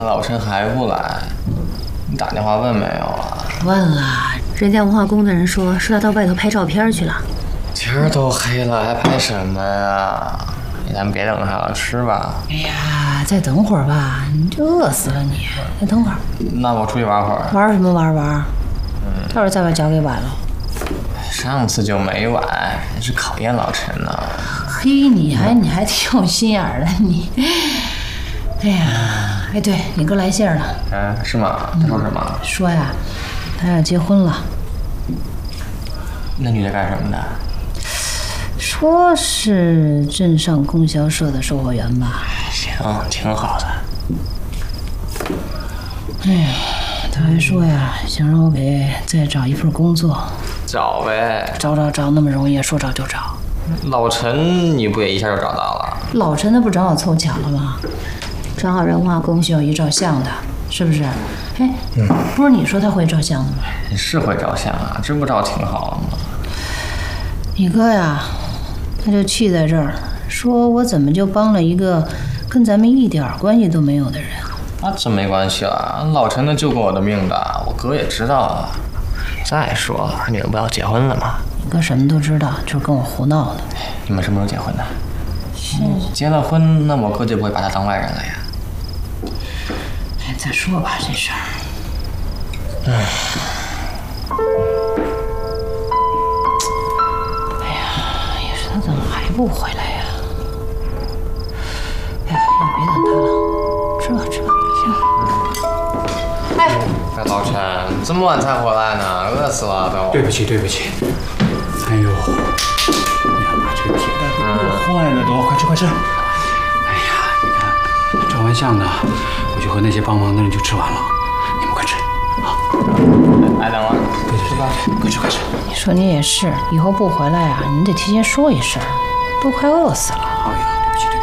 老陈还不来，你打电话问没有啊？ 问了，人家文化宫的人说他到外头拍照片去了。 天儿都黑了，还拍什么呀？咱别等他了，吃吧。 哎呀，再等会儿吧，你就饿死了你。再等会儿。 那我出去玩会儿。 玩什么玩？到时候再把脚给崴了。 上次就没崴，是考验老陈呢。 嘿，你还挺有心眼儿的你。哎呀，哎，对你哥来信了。 是吗？他说什么？ 说呀，他要结婚了。 那女的干什么的？ 说是镇上供销社的售货员吧。 行，挺好的。 哎呀，他还说呀，想让我给再找一份工作。 找呗， 找，那么容易？说找就找。 老陈，你不也一下就找到了？ 老陈那不正好凑巧了吗？正好人化宫需要一照相的，是不是？哎，不是你说他会照相的吗？ 是会照相啊，这不照挺好的吗？ 你哥呀，他就气在这儿，说我怎么就帮了一个跟咱们一点关系都没有的人？ 那真没关系了，老陈那救过我的命的，我哥也知道啊。再说，你们不要结婚了吗？ 你哥什么都知道，就是跟我胡闹的。 你们什么时候结婚的？结了婚，那我哥就不会把他当外人了呀。 哎，再说吧这事儿。哎呀，也是他怎么还不回来呀？哎呀，别等他了，吃吧。行。哎， 老陈，这么晚才回来呢，饿死了都。 对不起。哎呦，哎呀，把这个铁蛋都饿坏了都，快吃！哎呀，你看，照完相呢，我就和那些帮忙的人就吃完了，你们快吃，好。 挨等了。 对，快吃。 你说你也是，以后不回来啊，你得提前说一声，都快饿死了。 好呀。